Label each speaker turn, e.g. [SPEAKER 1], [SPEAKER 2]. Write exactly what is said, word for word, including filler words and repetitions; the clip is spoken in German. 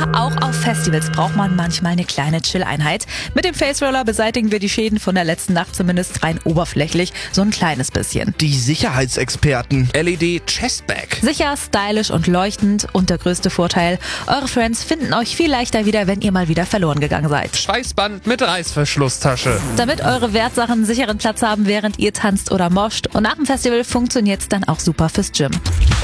[SPEAKER 1] Auch auf Festivals braucht man manchmal eine kleine Chill-Einheit. Mit dem Face Roller beseitigen wir die Schäden von der letzten Nacht zumindest rein oberflächlich, so ein kleines bisschen.
[SPEAKER 2] Die Sicherheitsexperten. L E D Chestbag.
[SPEAKER 1] Sicher, stylisch und leuchtend und der größte Vorteil, eure Friends finden euch viel leichter wieder, wenn ihr mal wieder verloren gegangen seid.
[SPEAKER 3] Schweißband mit Reißverschlusstasche.
[SPEAKER 1] Damit eure Wertsachen einen sicheren Platz haben, während ihr tanzt oder moscht. Und nach dem Festival funktioniert's dann auch super fürs Gym.